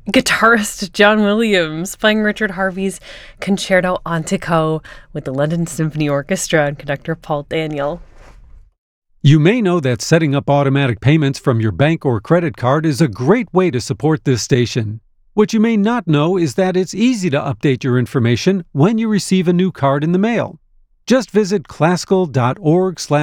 Guitarist John Williams playing Richard Harvey's Concerto Antico with the London Symphony Orchestra and conductor Paul Daniel. You may know that setting up automatic payments from your bank or credit card is a great way to support this station. What you may not know is that it's easy to update your information when you receive a new card in the mail. Just visit classical.org/